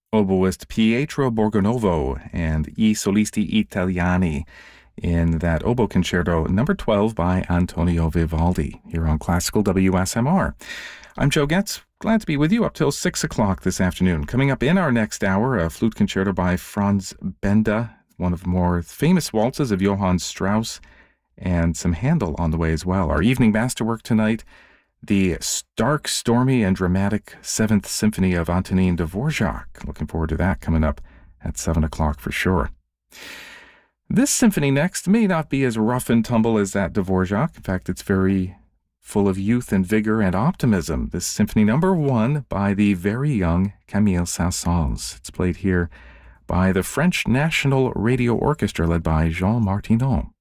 oboist Pietro Borgonovo and I Solisti Italiani in that oboe concerto number 12 by Antonio Vivaldi here on Classical WSMR. I'm Joe Getz. Glad to be with you up till 6 o'clock this afternoon. Coming up in our next hour, a flute concerto by Franz Benda, one of the more famous waltzes of Johann Strauss, and some Handel on the way as well. Our evening masterwork tonight, the stark, stormy, and dramatic Seventh Symphony of Antonin Dvorak. Looking forward to that coming up at 7 o'clock for sure. This symphony next may not be as rough and tumble as that Dvorak. In fact, it's very full of youth and vigor and optimism. This Symphony number 1 by the very young Camille Saint-Saëns. It's played here by the French National Radio Orchestra led by Jean Martinon.